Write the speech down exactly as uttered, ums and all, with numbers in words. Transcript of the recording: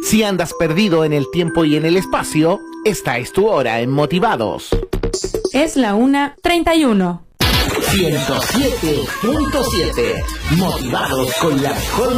Si andas perdido en el tiempo y en el espacio, esta es tu hora en Motivados. Es la una treinta y uno. ciento siete punto siete. Motivados con la mejor